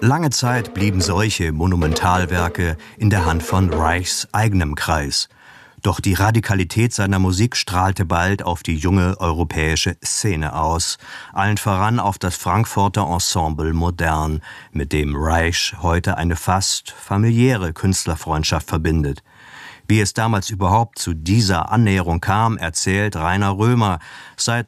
Lange Zeit blieben solche Monumentalwerke in der Hand von Reichs eigenem Kreis. Doch die Radikalität seiner Musik strahlte bald auf die junge europäische Szene aus, allen voran auf das Frankfurter Ensemble Modern, mit dem Reich heute eine fast familiäre Künstlerfreundschaft verbindet. Wie es damals überhaupt zu dieser Annäherung kam, erzählt Rainer Römer, seit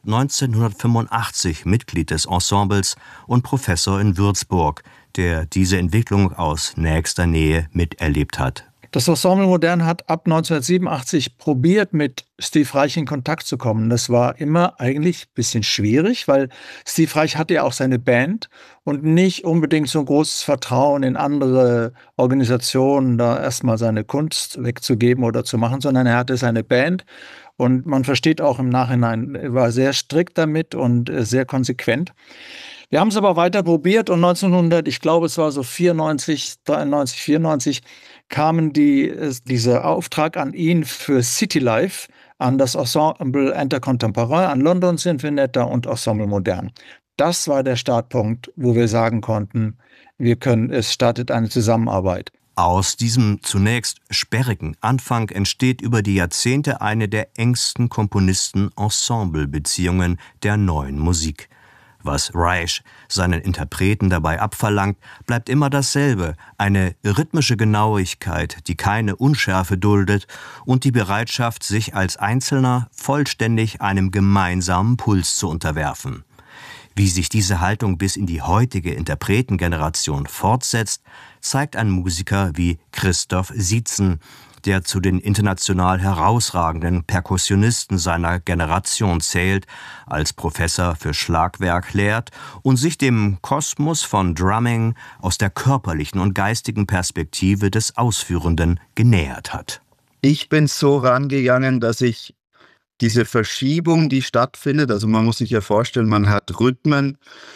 1985 Mitglied des Ensembles und Professor in Würzburg, der diese Entwicklung aus nächster Nähe miterlebt hat. Das Ensemble Modern hat ab 1987 probiert, mit Steve Reich in Kontakt zu kommen. Das war immer eigentlich ein bisschen schwierig, weil Steve Reich hatte ja auch seine Band und nicht unbedingt so ein großes Vertrauen in andere Organisationen, da erstmal seine Kunst wegzugeben oder zu machen, sondern er hatte seine Band. Und man versteht auch im Nachhinein, er war sehr strikt damit und sehr konsequent. Wir haben es aber weiter probiert und 1900, ich glaube, es war so 94, 93, 94, kamen dieser Auftrag an ihn für City Life, an das Ensemble Intercontemporain, an London Sinfonietta und Ensemble Modern. Das war der Startpunkt, wo wir sagen konnten, es startet eine Zusammenarbeit. Aus diesem zunächst sperrigen Anfang entsteht über die Jahrzehnte eine der engsten Komponisten-Ensemble-Beziehungen der neuen Musik. Was Reich seinen Interpreten dabei abverlangt, bleibt immer dasselbe: eine rhythmische Genauigkeit, die keine Unschärfe duldet, und die Bereitschaft, sich als Einzelner vollständig einem gemeinsamen Puls zu unterwerfen. Wie sich diese Haltung bis in die heutige Interpretengeneration fortsetzt, zeigt ein Musiker wie Christoph Sietzen, der zu den international herausragenden Perkussionisten seiner Generation zählt, als Professor für Schlagwerk lehrt und sich dem Kosmos von Drumming aus der körperlichen und geistigen Perspektive des Ausführenden genähert hat. Ich bin so rangegangen, dass ich diese Verschiebung, die stattfindet, also man muss sich ja vorstellen, man hat Rhythmen,